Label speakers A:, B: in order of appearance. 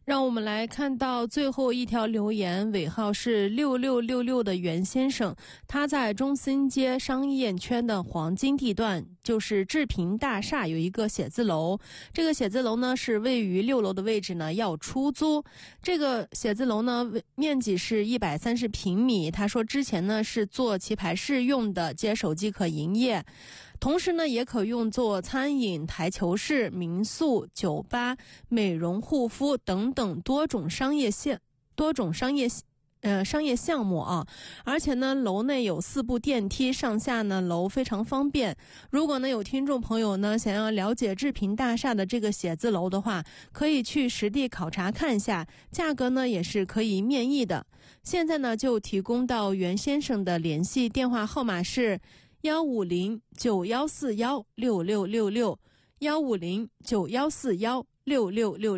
A: 让我们来看到最后一条留言，尾号是6666的袁先生，他在中心街商业圈的黄金地段，就是志平大厦有一个写字楼，这个写字楼呢是位于6楼的位置呢，要出租。这个写字楼呢面积是130平米，他说之前呢是做棋牌室用的，接手即可营业，同时呢也可用作餐饮、台球室、民宿、酒吧、美容护肤等等多种商业项目啊，而且呢楼内有4部电梯，上下呢楼非常方便。如果呢有听众朋友呢想要了解志平大厦的这个写字楼的话，可以去实地考察看一下，价格呢也是可以面议的。现在呢就提供到袁先生的联系电话号码是15091416666，15091416666。